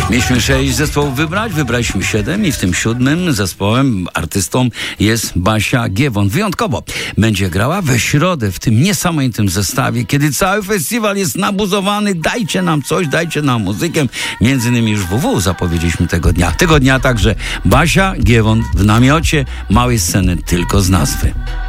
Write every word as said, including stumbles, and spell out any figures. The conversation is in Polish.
Mieliśmy sześć zespołów wybrać, wybraliśmy siedem i w tym siódmym zespołem, artystą jest Basia Giewont. Wyjątkowo będzie grała we środę w tym niesamowitym zestawie, kiedy cały festiwal jest nabuzowany. Dajcie nam coś, dajcie nam muzykę. Między innymi już W W zapowiedzieliśmy tego dnia. Tego dnia także Basia Giewont w namiocie małej sceny tylko z nazwy.